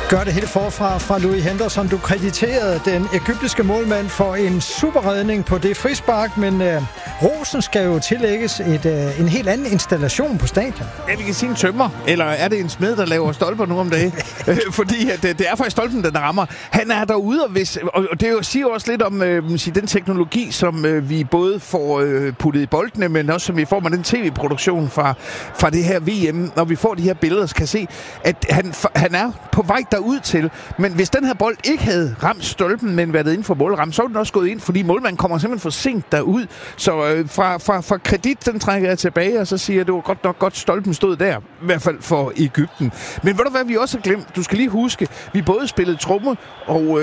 Gør det helt forfra fra Louis Henderson. Du krediterede den egyptiske målmand for en super redning på det frispark, men rosen skal jo tillægges en helt anden installation på stadion. Ja, vi kan sige en tømmer, eller er det en smed, der laver stolper nu om dagen? Fordi at, det er faktisk stolpen, den rammer. Han er derude, og det siger også lidt om den teknologi, som vi både får puttet i boldene, men også som vi får med den tv-produktion fra det her VM, når vi får de her billeder, så kan se, at han er på vej derud til. Men hvis den her bold ikke havde ramt stolpen, men været inden for målrammen, så var den også gået ind, fordi målmanden kommer simpelthen for sent derud. Så fra kredit, den trækker jeg tilbage, og så siger jeg, at det var godt nok godt, stolpen stod der. I hvert fald for Egypten. Men ved du hvad, vi også har glemt? Du skal lige huske, vi både spillede tromme og,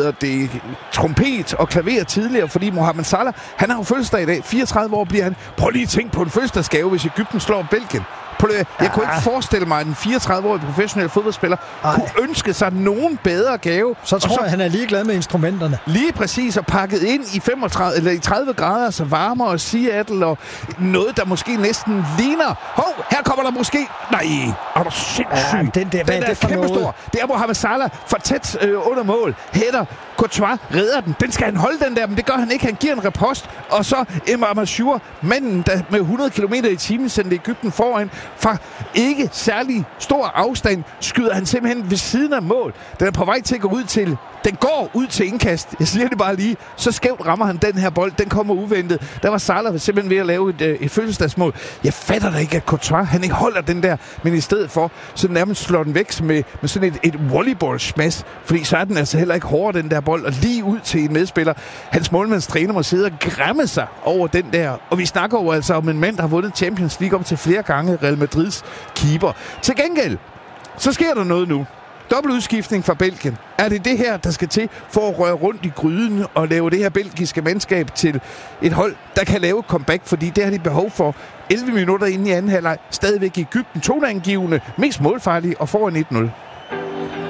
trompet og klaver tidligere, fordi Mohamed Salah, han har jo fødselsdag i dag. 34 år bliver han. Prøv lige at tænke på en fødselsdagsgave, hvis Egypten slår Belgien. Jeg kunne ikke forestille mig, at en 34-årig professionel fodboldspiller kunne ønske sig nogen bedre gave. Så tror jeg, han er ligeglad med instrumenterne. Lige præcis, og pakket ind i 30 grader, så varmer og Seattle, og noget, der måske næsten ligner. Her kommer der måske... Nej, er du sindssygt? Den er kæmpestor. Det er Mohamed Salah for tæt under mål. Hætter, Courtois redder den. Den skal han holde, den der, men det gør han ikke. Han giver en repost, og så Emre Masur, manden, der med 100 km i timen sendte Egypten foran, fra ikke særlig stor afstand, skyder han simpelthen ved siden af mål. Den er på vej til at gå ud til... Den går ud til indkast. Jeg siger det bare lige. Så skævt rammer han den her bold. Den kommer uventet. Der var Salah simpelthen ved at lave et fødselsdagsmål. Jeg fatter da ikke, at Courtois, han ikke holder den der, men i stedet for, så nærmest slår den væk med sådan et volleyball-smash. Fordi så er den altså heller ikke hårdere, den der bold, og lige ud til en medspiller. Hans målmandstræner må sidde og græmme sig over den der. Og vi snakker jo altså om en mand, der har vundet Champions League om til flere gange, Real Madrids keeper. Til gengæld, så sker der noget nu. Dobbeltudskiftning fra Belgien. Er det her, der skal til for at røre rundt i gryden og lave det her belgiske mandskab til et hold, der kan lave et comeback? Fordi det har de behov for. 11 minutter inde i anden halvleg. Stadigvæk i Egypten. Toneangivende, mest målfarlige og foran 1-0.